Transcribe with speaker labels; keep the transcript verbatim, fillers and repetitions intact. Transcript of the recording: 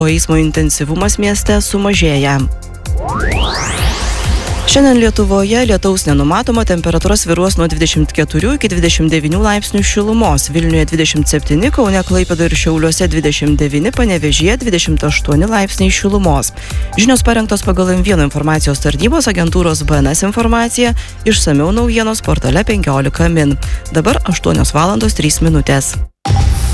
Speaker 1: o eismo intensyvumas mieste sumažėja. Šiandien Lietuvoje lietaus nenumatoma, temperatūra svyruos nuo dvidešimt keturių iki dvidešimt devynių laipsnių šilumos. Vilniuje dvidešimt septyni, Kaune, Klaipėdoje ir Šiauliuose dvidešimt devyni, Panevėžyje dvidešimt aštuoni laipsniai šilumos. Žinios parengtos pagal M vienas informacijos tarnybos agentūros B N S informaciją, išsamiau naujienos portale penkiolika min. Dabar aštuonios valandos trys minutės.